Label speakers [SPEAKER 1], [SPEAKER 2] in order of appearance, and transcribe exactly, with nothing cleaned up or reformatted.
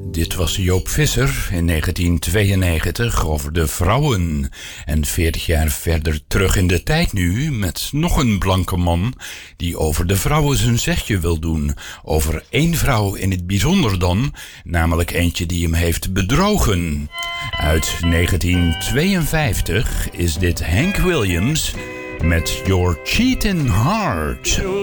[SPEAKER 1] Dit was Joop Visser in negentien tweeënnegentig over de vrouwen. En veertig jaar verder terug in de tijd nu met nog een blanke man die over de vrouwen zijn zegje wil doen. Over één vrouw in het bijzonder dan, namelijk eentje die hem heeft bedrogen. Uit negentien tweeënvijftig is dit Hank Williams met Your Cheating Heart.